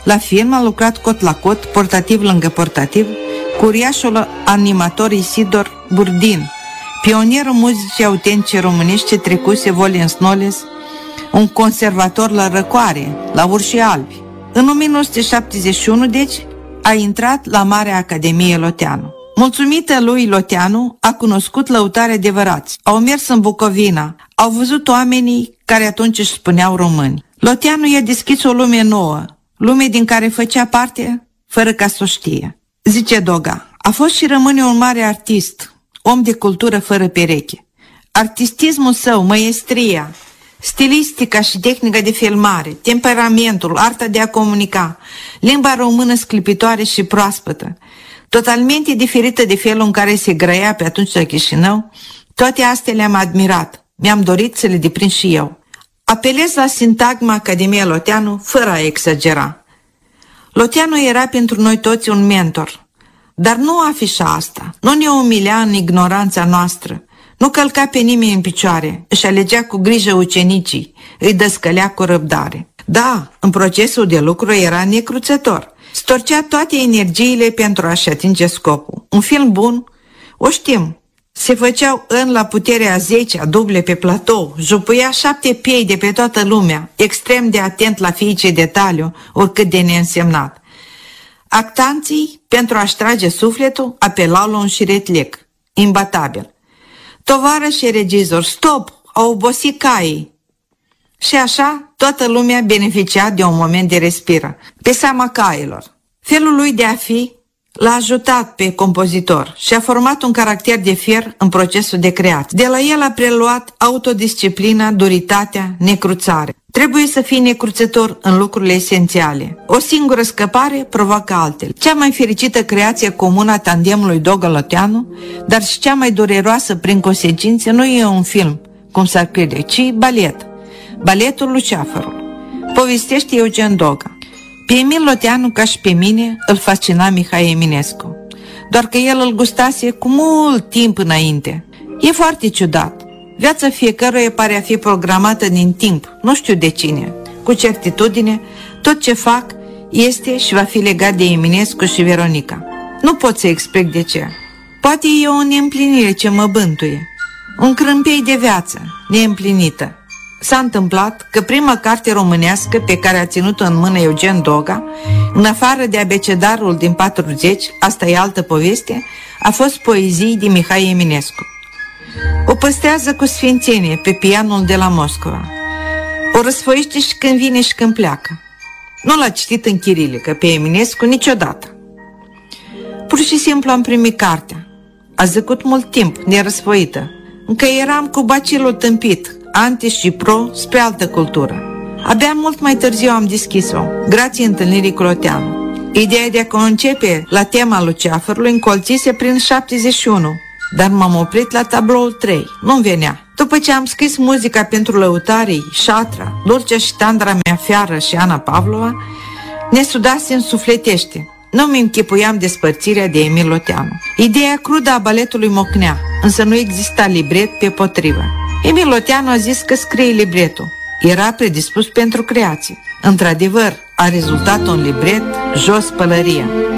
La film a lucrat cot la cot, portativ lângă portativ, cu uriașul animator Isidor Burdin, pionierul muzicii autentice românești ce trecuse Volens Knowles, un conservator la Răcoare, la Urșii Albi. În 1971, deci, a intrat la Marea Academie Loteanu. Mulțumită lui Loteanu, a cunoscut lăutari adevărați. Au mers în Bucovina, au văzut oamenii care atunci își spuneau români. Loteanu i-a deschis o lume nouă, lume din care făcea parte fără ca să o știe. Zice Doga, a fost și rămâne un mare artist, om de cultură fără pereche. Artistismul său, măiestria, stilistica și tehnica de filmare, temperamentul, arta de a comunica, limba română sclipitoare și proaspătă, totalmente diferită de felul în care se grăia pe atunci la Chișinău, toate astea le-am admirat. Mi-am dorit să le deprind și eu. Apelez la sintagma Academia Loteanu fără a exagera. Loteanu era pentru noi toți un mentor, dar nu afișa asta, nu ne umilea în ignoranța noastră, nu călca pe nimeni în picioare, își alegea cu grijă ucenicii, îi dăscălea cu răbdare. Da, în procesul de lucru era necruțător, storcea toate energiile pentru a-și atinge scopul. Un film bun, o știm, se făceau în la puterea 10-a duble pe platou, jupuia 7 piei de pe toată lumea, extrem de atent la fiecare detaliu, oricât de neînsemnat. Actanții, pentru a-și trage sufletul, apelau la un șiretlec, imbatabil. Tovarăși regizor, stop, au obosit caii. Și așa, toată lumea beneficia de un moment de respiră, pe seama cailor. Felul lui de a fi l-a ajutat pe compozitor și a format un caracter de fier în procesul de creație. De la el a preluat autodisciplina, duritatea, necruțare. Trebuie să fii necruțător în lucrurile esențiale. O singură scăpare provoacă altele. Cea mai fericită creație comună a tandemului Doga Loteanu, dar și cea mai dureroasă prin consecințe, nu e un film, cum s-ar crede, ci balet. Baletul Luceafărul. Povestește Eugen Doga. Pe Emil Loteanu, ca și pe mine, îl fascina Mihai Eminescu. Doar că el îl gustase cu mult timp înainte. E foarte ciudat. Viața fiecăruia pare a fi programată din timp, nu știu de cine. Cu certitudine, tot ce fac este și va fi legat de Eminescu și Veronica. Nu pot să explic de ce. Poate e o neîmplinire ce mă bântuie. Un crâmpei de viață, neîmplinită. S-a întâmplat că prima carte românească pe care a ținut-o în mână Eugen Doga, în afară de abecedarul din 40, asta e altă poveste, a fost poezii de Mihai Eminescu. O păstrează cu sfințenie pe pianul de la Moscova. O răsfoiește și când vine și când pleacă. Nu l-a citit în chirilică pe Eminescu niciodată. Pur și simplu am primit cartea. A zăcut mult timp, nerăsfoită. Încă eram cu bacilul tâmpit, anti și pro, spre altă cultură. Abia mult mai târziu am deschis-o, grație întâlnirii cu Loteanu. Ideea de a concepe la tema Luceafărului încolțise prin 71, dar m-am oprit la tabloul 3, nu-mi venea. După ce am scris muzica pentru lăutarii, Șatra, Dulcea și Tandra mea fiară și Ana Pavlova, ne sudase în sufletește. Nu-mi închipuiam despărțirea de Emil Loteanu. Ideea crudă a baletului mocnea, însă nu exista libret pe potrivă. Emil Loteanu a zis că scrie libretul. Era predispus pentru creație. Într-adevăr, a rezultat un libret jos pălăria.